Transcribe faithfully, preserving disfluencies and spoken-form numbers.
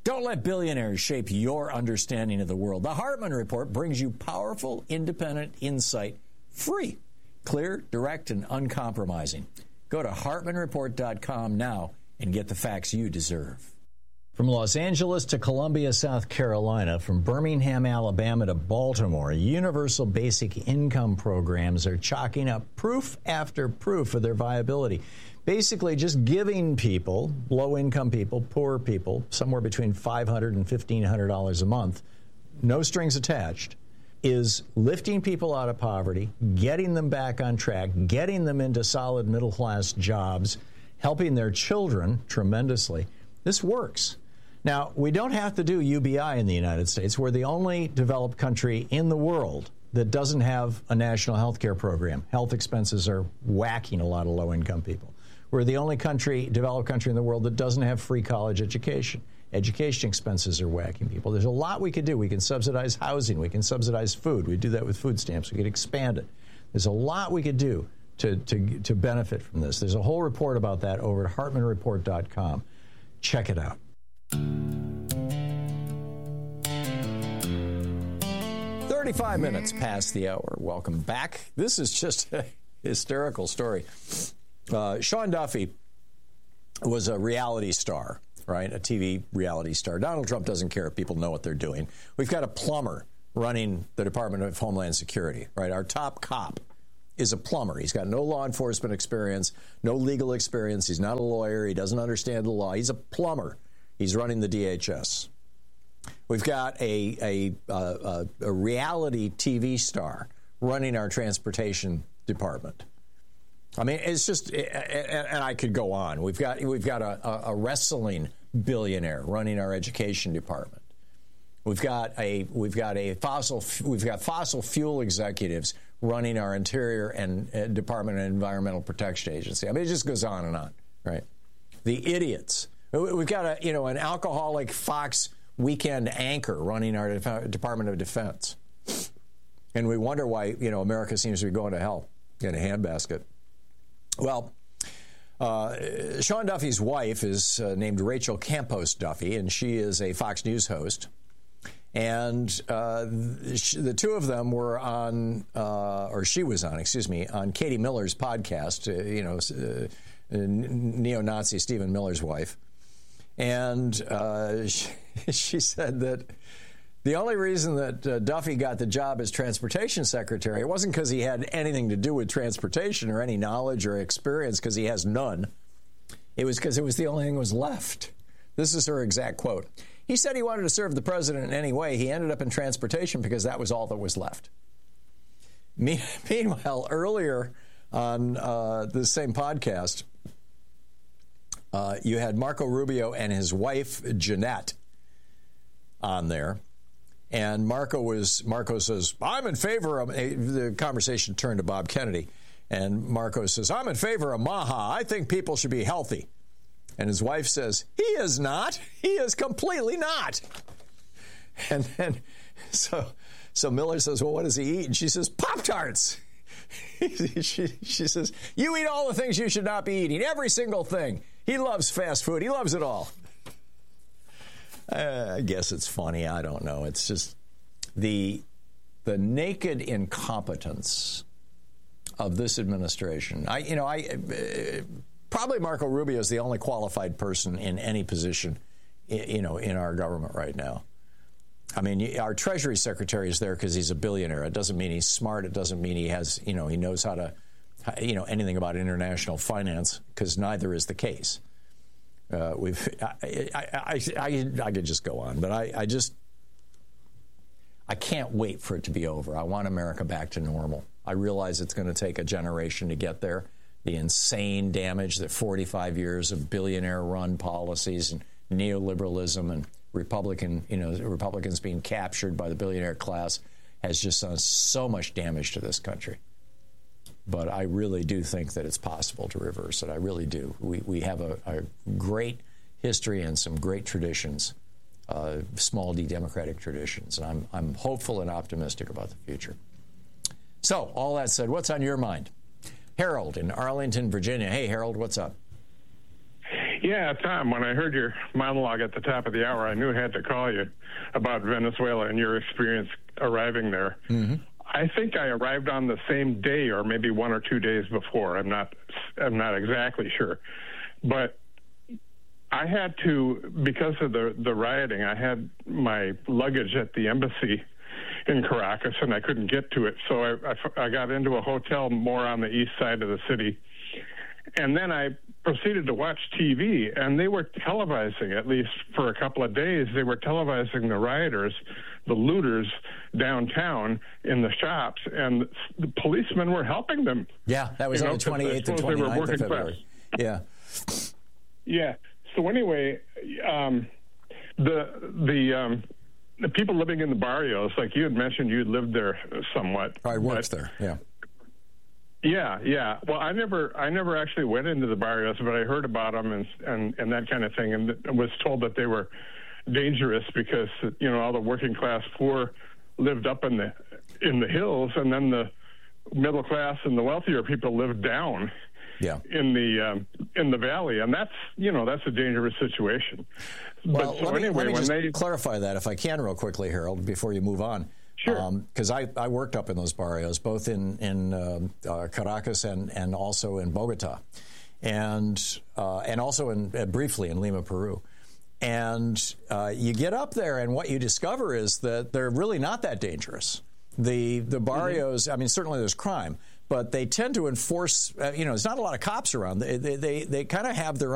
Don't let billionaires shape your understanding of the world. The Hartman Report brings you powerful, independent insight, free, clear, direct, and uncompromising. Go to hartman report dot com now and get the facts you deserve. From Los Angeles to Columbia, South Carolina, from Birmingham, Alabama to Baltimore, universal basic income programs are chalking up proof after proof of their viability. Basically just giving people, low-income people, poor people, somewhere between five hundred dollars and fifteen hundred dollars a month, no strings attached, is lifting people out of poverty, getting them back on track, getting them into solid middle-class jobs, helping their children tremendously. This works. Now, we don't have to do U B I in the United States. We're the only developed country in the world that doesn't have a national health care program. Health expenses are whacking a lot of low-income people. We're the only country, developed country in the world that doesn't have free college education. Education expenses are whacking people. There's a lot we could do. We can subsidize housing. We can subsidize food. We do that with food stamps. We could expand it. There's a lot we could do to, to, to benefit from this. There's a whole report about that over at hartman report dot com. Check it out. thirty-five minutes past the hour. Welcome back. This is just a hysterical story. Uh, Sean Duffy was a reality star, right? A T V reality star. Donald Trump doesn't care if people know what they're doing. We've got a plumber running the Department of Homeland Security, right? Our top cop is a plumber. He's got no law enforcement experience, no legal experience. He's not a lawyer. He doesn't understand the law. He's a plumber. He's running the D H S. We've got a, a, a, a reality T V star running our transportation department. I mean, it's just, and I could go on. We've got we've got a, a wrestling billionaire running our education department. We've got a we've got a fossil we've got fossil fuel executives running our Interior and uh, Department of Environmental Protection Agency. I mean, it just goes on and on, right? The idiots. We've got a you know an alcoholic Fox weekend anchor running our Def- Department of Defense, and we wonder why you know America seems to be going to hell in a handbasket. Well, uh, Sean Duffy's wife is uh, named Rachel Campos Duffy, and she is a Fox News host. And uh, the two of them were on, uh, or she was on, excuse me, on Katie Miller's podcast, uh, you know, uh, neo-Nazi Stephen Miller's wife. And uh, she, she said that the only reason that uh, Duffy got the job as transportation secretary, it wasn't because he had anything to do with transportation or any knowledge or experience, because he has none. It was because it was the only thing that was left. This is her exact quote. He said he wanted to serve the president in any way. He ended up in transportation because that was all that was left. Me- Meanwhile, earlier on uh, the same podcast, uh, you had Marco Rubio and his wife, Jeanette, on there. And Marco was Marco says, I'm in favor of, the conversation turned to Bob Kennedy. And Marco says, I'm in favor of Maha. I think people should be healthy. And his wife says, he is not. He is completely not. And then, so so Miller says, well, what does he eat? And she says, Pop-Tarts. she, she says, you eat all the things you should not be eating, every single thing. He loves fast food. He loves it all. Uh, I guess it's funny. I don't know. It's just the the naked incompetence of this administration. I, you know, I... Uh, Probably Marco Rubio is the only qualified person in any position, you know, in our government right now. I mean, our Treasury Secretary is there because he's a billionaire. It doesn't mean he's smart. It doesn't mean he has, you know, he knows how to, you know, anything about international finance, because neither is the case. Uh, we've, I, I, I, I, I could just go on, but I, I just, I can't wait for it to be over. I want America back to normal. I realize it's going to take a generation to get there. The insane damage that forty-five years of billionaire-run policies and neoliberalism and Republican, you know, Republicans being captured by the billionaire class has just done so much damage to this country. But I really do think that it's possible to reverse it. I really do. We we have a, a great history and some great traditions, uh, small d democratic traditions, and I'm I'm hopeful and optimistic about the future. So, all that said, what's on your mind? Harold in Arlington, Virginia. Hey, Harold, what's up? Yeah, Tom, when I heard your monologue at the top of the hour, I knew I had to call you about Venezuela and your experience arriving there. Mm-hmm. I think I arrived on the same day or maybe one or two days before. I'm not I'm not exactly sure. But I had to, because of the, the rioting, I had my luggage at the embassy in Caracas, and I couldn't get to it. So I, I, I got into a hotel more on the east side of the city. And then I proceeded to watch T V, and they were televising, at least for a couple of days, they were televising the rioters, the looters downtown in the shops, and the policemen were helping them. Yeah, that was you on know, the twenty-eighth and twenty-ninth of February. Class. Yeah. Yeah. So anyway, um, the the um, the people living in the barrios, like you had mentioned, you had lived there somewhat. I worked there, yeah. Yeah, yeah. Well, I never, I never actually went into the barrios, but I heard about them and and, and that kind of thing, and was told that they were dangerous because you know all the working class poor lived up in the in the hills, and then the middle class and the wealthier people lived down. Yeah. In the um, in the valley, and that's you know that's a dangerous situation. Well, but so let me, anyway, let me when just they clarify that if I can, real quickly, Harold, before you move on. Sure. Because um, I, I worked up in those barrios, both in in um, uh, Caracas and and also in Bogota, and uh, and also in uh, briefly in Lima, Peru. And uh, you get up there, and what you discover is that they're really not that dangerous. The the barrios, mm-hmm. I mean, certainly there's crime, but they tend to enforce. Uh, you know, there's not a lot of cops around. They they they, they kind of have their